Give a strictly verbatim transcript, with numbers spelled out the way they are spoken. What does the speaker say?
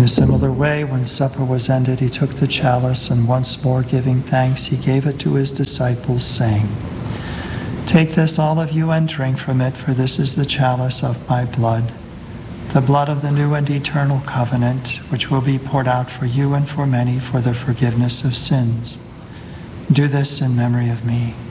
In a similar way, when supper was ended, he took the chalice, and once more giving thanks, he gave it to his disciples, saying, "Take this, all of you, and drink from it, for this is the chalice of my blood, the blood of the new and eternal covenant, which will be poured out for you and for many for the forgiveness of sins. Do this in memory of me."